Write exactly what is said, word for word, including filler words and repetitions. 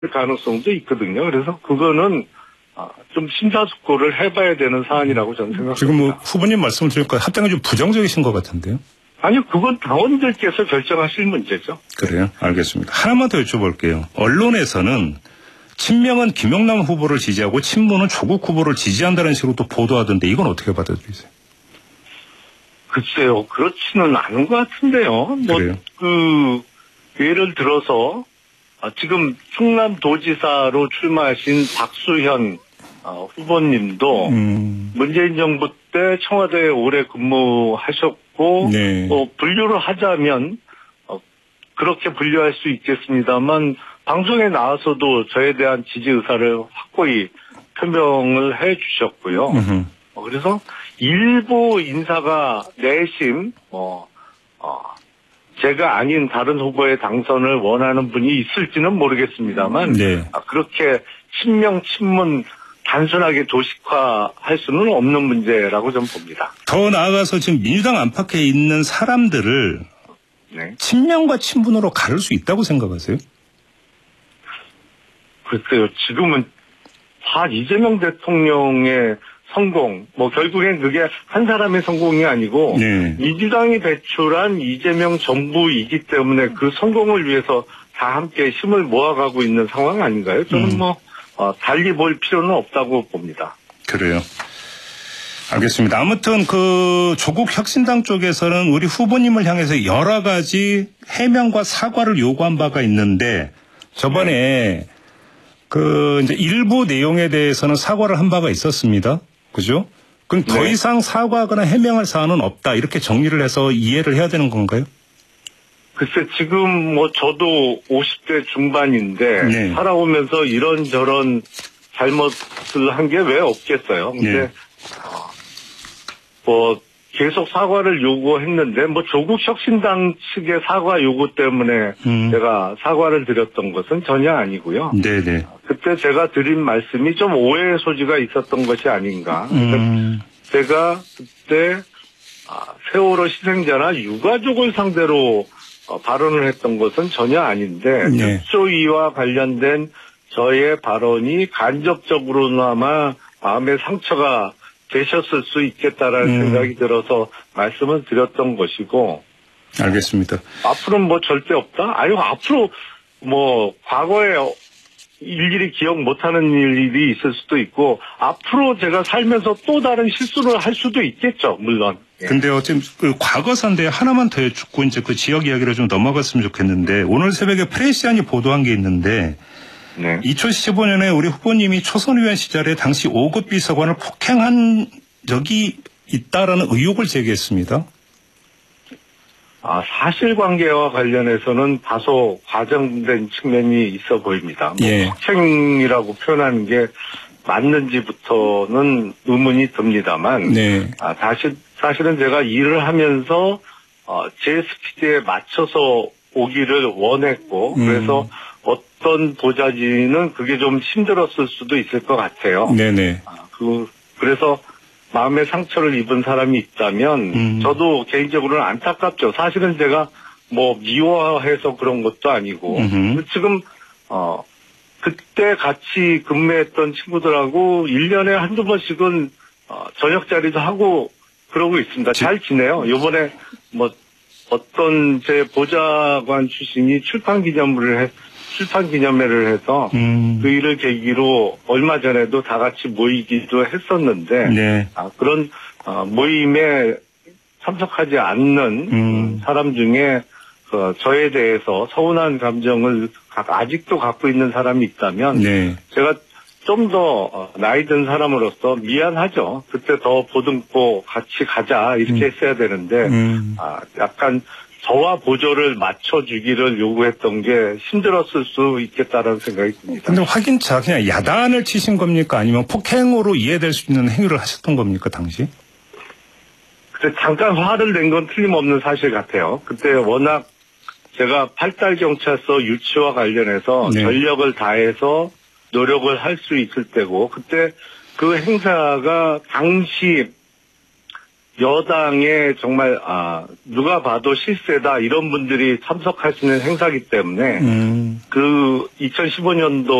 가능성도 있거든요. 그래서 그거는 좀 심사숙고를 해봐야 되는 사안이라고 저는 생각합니다. 지금 뭐 후보님 말씀을 들으니까 합당이 좀 부정적이신 것 같은데요? 아니요, 그건 당원들께서 결정하실 문제죠. 그래요? 알겠습니다. 하나만 더 여쭤볼게요. 언론에서는 친명은 김영남 후보를 지지하고 친문은 조국 후보를 지지한다는 식으로 또 보도하던데 이건 어떻게 받아들이세요? 글쎄요, 그렇지는 않은 것 같은데요. 뭐, 그래요? 그, 예를 들어서, 지금 충남도지사로 출마하신 박수현 후보님도 음. 문재인 정부 때 청와대에 오래 근무하셨고, 네. 어, 분류를 하자면, 어, 그렇게 분류할 수 있겠습니다만, 방송에 나와서도 저에 대한 지지 의사를 확고히 표명을 해 주셨고요. 어, 그래서 일부 인사가 내심, 뭐, 어, 제가 아닌 다른 후보의 당선을 원하는 분이 있을지는 모르겠습니다만, 네. 아, 그렇게 친명, 친문 단순하게 도식화할 수는 없는 문제라고 저는 봅니다. 더 나아가서 지금 민주당 안팎에 있는 사람들을 네. 친명과 친분으로 가를 수 있다고 생각하세요? 글쎄요, 지금은 다 이재명 대통령의 성공, 뭐 결국엔 그게 한 사람의 성공이 아니고 네. 민주당이 배출한 이재명 정부이기 때문에 그 성공을 위해서 다 함께 힘을 모아가고 있는 상황 아닌가요? 저는 음. 뭐 어, 달리 볼 필요는 없다고 봅니다. 그래요. 알겠습니다. 아무튼 그 조국 혁신당 쪽에서는 우리 후보님을 향해서 여러 가지 해명과 사과를 요구한 바가 있는데 저번에 네. 그 이제 일부 내용에 대해서는 사과를 한 바가 있었습니다. 그죠? 그럼 더 네. 이상 사과하거나 해명할 사안은 없다. 이렇게 정리를 해서 이해를 해야 되는 건가요? 글쎄, 지금 뭐 저도 오십 대 중반인데 네. 살아오면서 이런저런 잘못을 한 게 왜 없겠어요. 근데 네. 뭐 계속 사과를 요구했는데 뭐 조국 혁신당 측의 사과 요구 때문에 음. 제가 사과를 드렸던 것은 전혀 아니고요. 네네. 그때 제가 드린 말씀이 좀 오해의 소지가 있었던 것이 아닌가. 음. 제가 그때 세월호 희생자나 유가족을 상대로 발언을 했던 것은 전혀 아닌데 네. 육조위와 관련된 저의 발언이 간접적으로나마 마음의 상처가 되셨을 수 있겠다라는 음. 생각이 들어서 말씀을 드렸던 것이고. 알겠습니다. 앞으로는 뭐 절대 없다? 아유, 앞으로 뭐 과거에 일일이 기억 못하는 일이 있을 수도 있고 앞으로 제가 살면서 또 다른 실수를 할 수도 있겠죠, 물론. 예. 근데요, 지금 그 과거사인데 하나만 더 여쭙고 이제 그 지역 이야기를 좀 넘어갔으면 좋겠는데 오늘 새벽에 프레시안이 보도한 게 있는데 네. 이천십오 년에 우리 후보님이 초선 의원 시절에 당시 오 급 비서관을 폭행한 적이 있다라는 의혹을 제기했습니다. 아, 사실관계와 관련해서는 다소 과장된 측면이 있어 보입니다. 뭐 예. 폭행이라고 표현하는 게 맞는지부터는 의문이 듭니다만, 네. 아, 사실 사실은 제가 일을 하면서 어, 제 스피드에 맞춰서 오기를 원했고, 음. 그래서 어떤 보좌진은 그게 좀 힘들었을 수도 있을 것 같아요. 네네. 아, 그, 그래서 마음의 상처를 입은 사람이 있다면, 음. 저도 개인적으로는 안타깝죠. 사실은 제가 뭐 미워해서 그런 것도 아니고, 음흠. 지금, 어, 그때 같이 근무했던 친구들하고 일 년에 한두 번씩은 어, 저녁 자리도 하고 그러고 있습니다. 잘 지내요. 요번에 뭐 어떤 제 보좌관 출신이 출판 기념회를 해, 출판 기념회를 해서 음. 그 일을 계기로 얼마 전에도 다 같이 모이기도 했었는데 네. 아, 그런 어, 모임에 참석하지 않는 음. 사람 중에 그 저에 대해서 서운한 감정을 아직도 갖고 있는 사람이 있다면 네. 제가 좀 더 나이 든 사람으로서 미안하죠. 그때 더 보듬고 같이 가자 이렇게 음. 했어야 되는데 음. 아, 약간 저와 보조를 맞춰주기를 요구했던 게 힘들었을 수 있겠다라는 생각이 듭니다. 근데 확인차 그냥 야단을 치신 겁니까? 아니면 폭행으로 이해될 수 있는 행위를 하셨던 겁니까 당시? 그때 잠깐 화를 낸 건 틀림없는 사실 같아요. 그때 워낙 제가 팔달경찰서 유치와 관련해서 네. 전력을 다해서 노력을 할 수 있을 때고 그때 그 행사가 당시 여당의 정말 아 누가 봐도 실세다 이런 분들이 참석할 수 있는 행사이기 때문에 음. 그 이천십오 년도